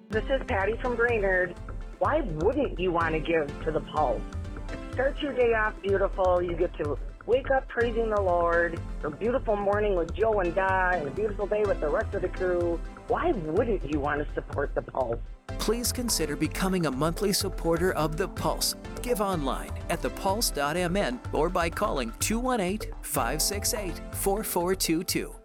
This is Patty from Brainerd. Why wouldn't you want to give to the Pulse? Start your day off beautiful. You get to wake up praising the Lord. A beautiful morning with Joe and Di, and a beautiful day with the rest of the crew. Why wouldn't you want to support the Pulse? Please consider becoming a monthly supporter of The Pulse. Give online at thepulse.mn or by calling 218-568-4422.